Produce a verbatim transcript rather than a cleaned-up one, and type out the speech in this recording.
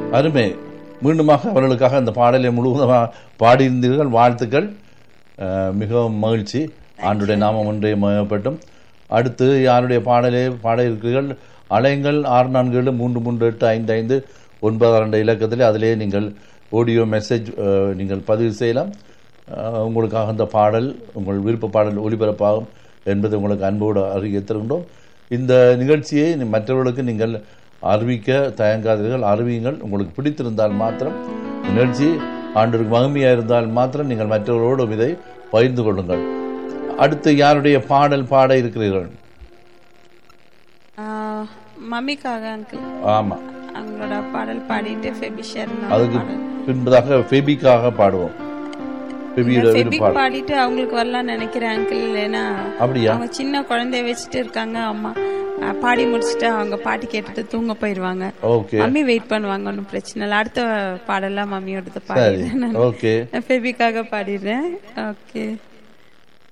அருமை. மீண்டுமாக அவர்களுக்காக அந்த பாடலை முழுவதுமாக பாடியிருந்தீர்கள். வாழ்த்துக்கள். மிகவும் மகிழ்ச்சி. ஆண்டுடைய நாமம் ஒன்றே மயப்பட்டும். அடுத்து யாருடைய பாடலை பாட இருக்கிறீர்கள்? அலைங்கள் ஆறு நான்கு ஏழு மூன்று மூன்று எட்டு ஐந்து ஐந்து ஒன்பது இரண்டு இலக்கத்தில் அதிலே நீங்கள் ஆடியோ மெசேஜ் நீங்கள் பதிவு செய்யலாம். உங்களுக்காக அந்த பாடல் உங்கள் விருப்ப பாடல் ஒலிபரப்பாகும் என்பதை உங்களுக்கு அன்போடு அறிவிக்க தருகின்றோம். இந்த நிகழ்ச்சியை மற்றவர்களுக்கு நீங்கள் அறிவிக்க தயங்காதீர்கள், அறிவியுங்கள். உங்களுக்கு பிடித்திருந்தால் மாத்திரம் நிகழ்ச்சி ஆண்டிற்கு மகிமையாக இருந்தால் மாத்திரம் நீங்கள் மற்றவர்களோடும் இதை பகிர்ந்து கொள்ளுங்கள். அடுத்து யாருடைய பாடல் பாட இருக்கிறீர்கள்? மம்மிக்காக அங்கிள். ஆமா, அவங்களோட பாடல் பாடிட்டு ஃபெபிஷர் அதுக்கு பின்பதாக ஃபெபிக்காக பாடுவோம். பாடிட்டு அவங்களுக்கு வரலாம்னு நினைக்கிறேன் அங்கிள். ஏன்னா அப்படியா, அவங்க சின்ன குழந்தைய வச்சுட்டு இருக்காங்க. அம்மா பாடி முடிச்சுட்டு அவங்க பாட்டு கேட்டுட்டு தூங்க போயிருவாங்க. மம்மி வெயிட் பண்ணுவாங்க. ஒன்னும் பிரச்சனை இல்லை. அடுத்த பாடலாம் மம்மியோட பாடிடுறேன். ஃபெபிக்காக பாடிடுறேன். ஓகே.